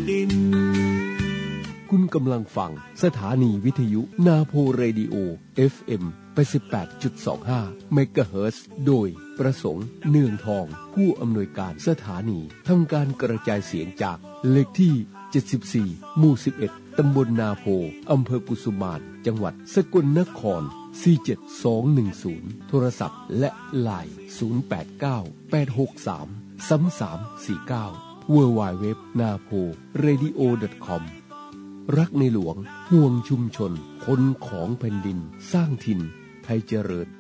ดินคุณกำลังฟังสถานีวิทยุนาโพเรดิโอ FM 88.25 เมกะเฮิรตซ์โดยประสงค์เนืองทองผู้อำนวยการสถานีทำการกระจายเสียงจากเลขที่74หมู่11ตำบลนาโพอำเภอกุสุมานจังหวัดสกลนคร47210โทรศัพท์และไลน์0898633349 www.naporadio.com รักในหลวงห่วงชุมชนคนของแผ่นดินสร้างถิ่นไทยเจริญ